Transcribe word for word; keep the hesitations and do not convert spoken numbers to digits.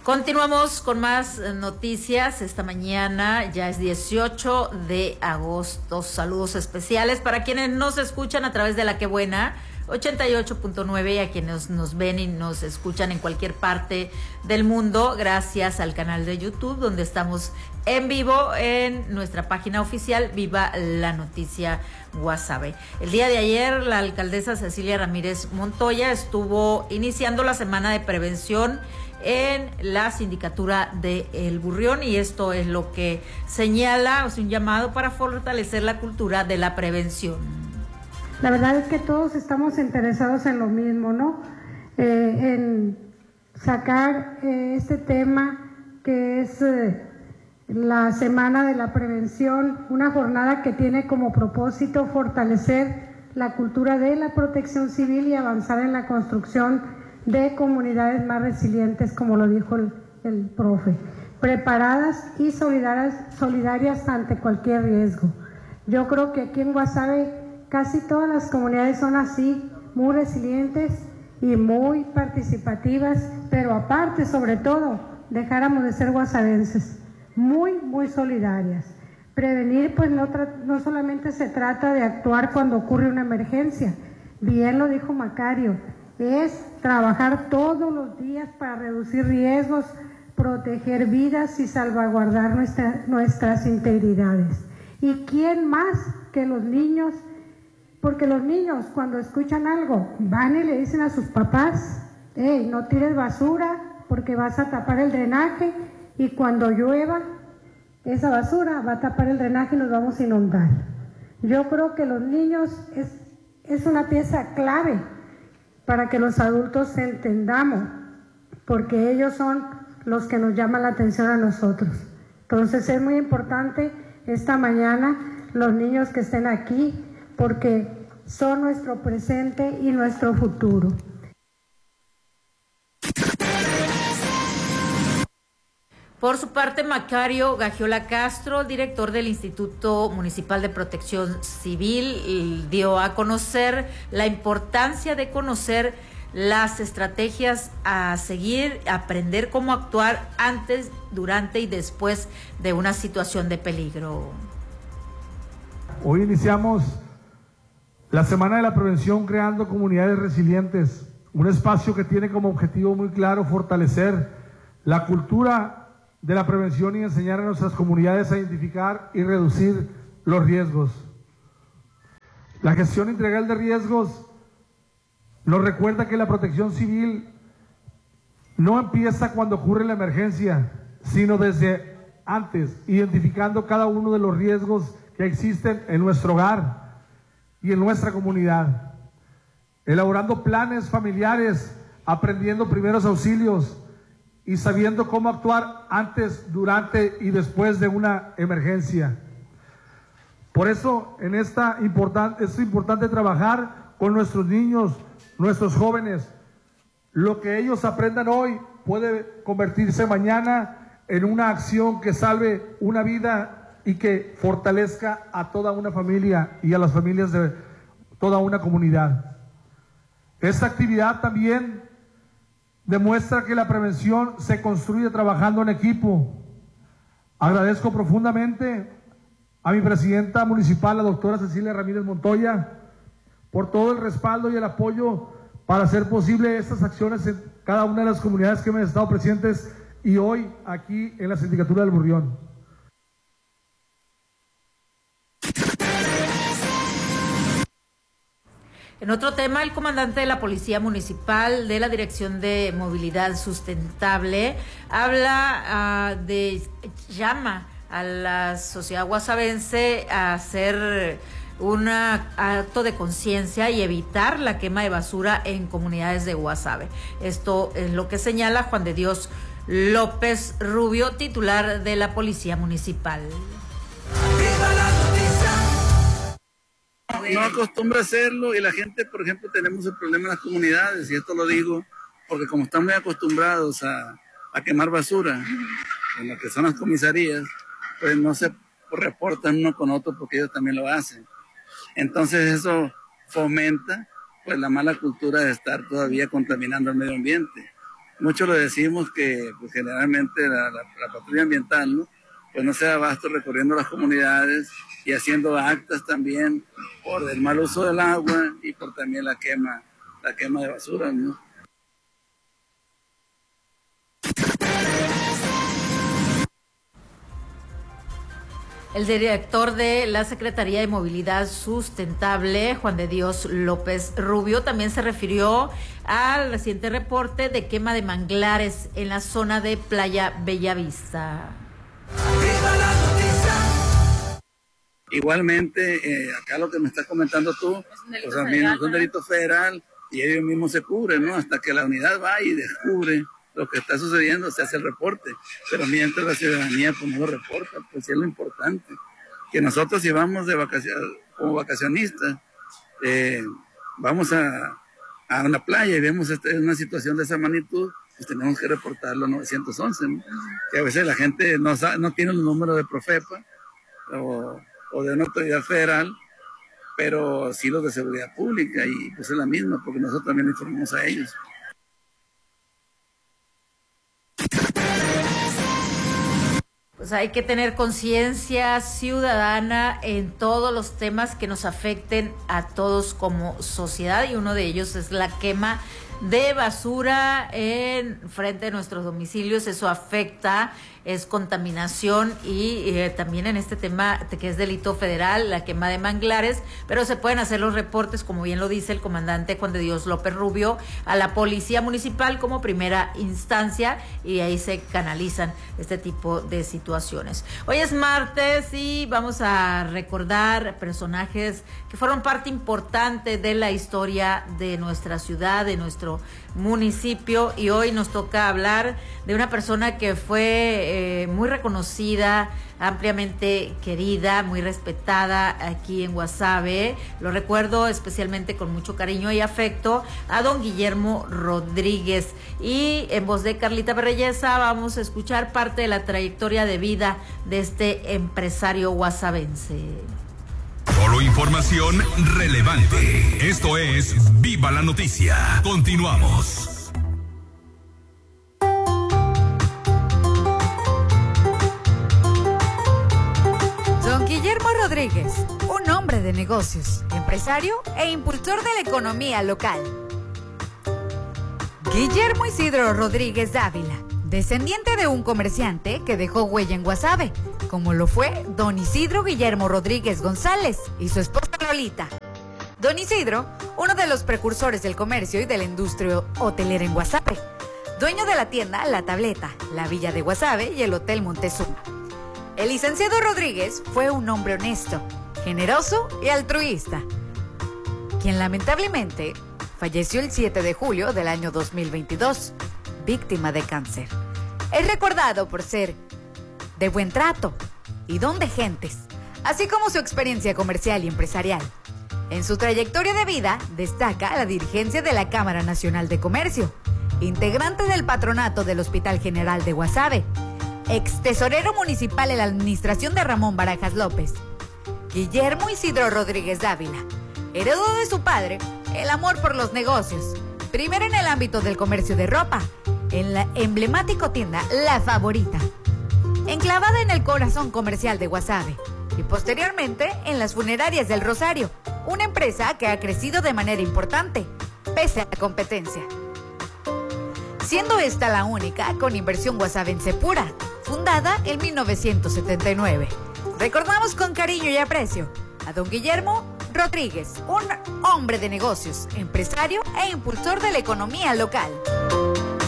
Continuamos con más noticias esta mañana, ya es dieciocho de agosto. Saludos especiales para quienes nos escuchan a través de La Que Buena ochenta y ocho punto nueve y a quienes nos ven y nos escuchan en cualquier parte del mundo, gracias al canal de YouTube donde estamos en vivo en nuestra página oficial Viva la Noticia Guasave. El día de ayer la alcaldesa Cecilia Ramírez Montoya estuvo iniciando la semana de prevención en la sindicatura de El Burrión, y esto es lo que señala, es un llamado para fortalecer la cultura de la prevención. La verdad es que todos estamos interesados en lo mismo, ¿no? Eh, en sacar eh, este tema que es eh, la Semana de la Prevención, una jornada que tiene como propósito fortalecer la cultura de la protección civil y avanzar en la construcción de comunidades más resilientes, como lo dijo el, el profe, preparadas y solidarias, solidarias ante cualquier riesgo. Yo creo que aquí en Guasave casi todas las comunidades son así, muy resilientes y muy participativas, pero aparte, sobre todo, dejáramos de ser guasavenses, muy, muy solidarias. Prevenir, pues no, no solamente se trata de actuar cuando ocurre una emergencia, bien lo dijo Macario, es trabajar todos los días para reducir riesgos, proteger vidas y salvaguardar nuestra, nuestras integridades. ¿Y quién más que los niños? Porque los niños cuando escuchan algo van y le dicen a sus papás, hey, no tires basura porque vas a tapar el drenaje y cuando llueva esa basura va a tapar el drenaje y nos vamos a inundar. Yo creo que los niños es, es una pieza clave para que los adultos entendamos, porque ellos son los que nos llaman la atención a nosotros. Entonces es muy importante esta mañana los niños que estén aquí, porque son nuestro presente y nuestro futuro. Por su parte, Macario Gagiola Castro, director del Instituto Municipal de Protección Civil, dio a conocer la importancia de conocer las estrategias a seguir, aprender cómo actuar antes, durante y después de una situación de peligro. Hoy iniciamos la Semana de la Prevención creando comunidades resilientes, un espacio que tiene como objetivo muy claro fortalecer la cultura de la prevención y enseñar a nuestras comunidades a identificar y reducir los riesgos. La gestión integral de riesgos nos recuerda que la protección civil no empieza cuando ocurre la emergencia, sino desde antes, identificando cada uno de los riesgos que existen en nuestro hogar y en nuestra comunidad, elaborando planes familiares, aprendiendo primeros auxilios y sabiendo cómo actuar antes, durante y después de una emergencia. Por eso en esta importante, es importante trabajar con nuestros niños, nuestros jóvenes. Lo que ellos aprendan hoy puede convertirse mañana en una acción que salve una vida y que fortalezca a toda una familia y a las familias de toda una comunidad. Esta actividad también demuestra que la prevención se construye trabajando en equipo. Agradezco profundamente a mi presidenta municipal, la doctora Cecilia Ramírez Montoya, por todo el respaldo y el apoyo para hacer posible estas acciones en cada una de las comunidades que me han estado presentes y hoy aquí en la Sindicatura del Burrión. En otro tema, el comandante de la Policía Municipal de la Dirección de Movilidad Sustentable habla uh, de, llama a la sociedad guasavense a hacer un acto de conciencia y evitar la quema de basura en comunidades de Guasave. Esto es lo que señala Juan de Dios López Rubio, titular de la Policía Municipal. No acostumbra hacerlo y la gente, por ejemplo, tenemos el problema en las comunidades, y esto lo digo porque como están muy acostumbrados a, a quemar basura en lo que son las comisarías, pues no se reportan uno con otro porque ellos también lo hacen. Entonces eso fomenta pues la mala cultura de estar todavía contaminando el medio ambiente. muchos le decimos que pues, generalmente la, la, la patrulla ambiental, ¿no? Pues no se da abasto recorriendo las comunidades y haciendo actas también por el mal uso del agua y por también la quema, la quema de basura, ¿no? El director de la Secretaría de Movilidad Sustentable, Juan de Dios López Rubio, también se refirió al reciente reporte de quema de manglares en la zona de Playa Bellavista. Igualmente, eh, acá lo que me estás comentando tú, pues también es un delito federal y ellos mismos se cubren, ¿no? Hasta que la unidad va y descubre lo que está sucediendo, se hace el reporte, pero mientras la ciudadanía pues no lo reporta, pues es lo importante, que nosotros si vamos de vacaciones, como vacacionistas, eh, vamos a, a una playa y vemos este, una situación de esa magnitud, pues tenemos que reportarlo a nueve once, ¿no? Que a veces la gente no, sabe, no tiene los números de Profepa o, o de una autoridad federal, pero sí los de seguridad pública, y pues es la misma, porque nosotros también informamos a ellos. Pues hay que tener conciencia ciudadana en todos los temas que nos afecten a todos como sociedad, y uno de ellos es la quema de basura en frente de nuestros domicilios. Eso afecta, es contaminación y eh, también en este tema que es delito federal, la quema de manglares, pero se pueden hacer los reportes, como bien lo dice el comandante Juan de Dios López Rubio, a la Policía Municipal como primera instancia, y ahí se canalizan este tipo de situaciones. Hoy es martes y vamos a recordar personajes que fueron parte importante de la historia de nuestra ciudad, de nuestro municipio, y hoy nos toca hablar de una persona que fue eh, muy reconocida, ampliamente querida, muy respetada aquí en Guasave. Lo recuerdo especialmente con mucho cariño y afecto a don Guillermo Rodríguez, y en voz de Carlita Berreyesa vamos a escuchar parte de la trayectoria de vida de este empresario guasavense. Solo información relevante. Esto es Viva la Noticia. Continuamos. Don Guillermo Rodríguez, un hombre de negocios, empresario e impulsor de la economía local. Guillermo Isidro Rodríguez Dávila, descendiente de un comerciante que dejó huella en Guasave, como lo fue don Isidro Guillermo Rodríguez González y su esposa Lolita. Don Isidro, uno de los precursores del comercio y de la industria hotelera en Guasave, dueño de la tienda La Tableta, la Villa de Guasave y el Hotel Montezuma. El licenciado Rodríguez fue un hombre honesto, generoso y altruista, quien lamentablemente falleció el siete de julio del año dos mil veintidós, víctima de cáncer. Es recordado por ser de buen trato y don de gentes, así como su experiencia comercial y empresarial. En su trayectoria de vida destaca la dirigencia de la Cámara Nacional de Comercio, integrante del patronato del Hospital General de Guasave, ex tesorero municipal en la administración de Ramón Barajas López. Guillermo Isidro Rodríguez Dávila heredó de su padre el amor por los negocios, primero en el ámbito del comercio de ropa, en la emblemática tienda La Favorita, enclavada en el corazón comercial de Guasave, y posteriormente en las funerarias del Rosario, una empresa que ha crecido de manera importante, pese a la competencia, siendo esta la única con inversión guasavense pura, fundada en mil novecientos setenta y nueve. Recordamos con cariño y aprecio a don Guillermo Rodríguez, un hombre de negocios, empresario e impulsor de la economía local.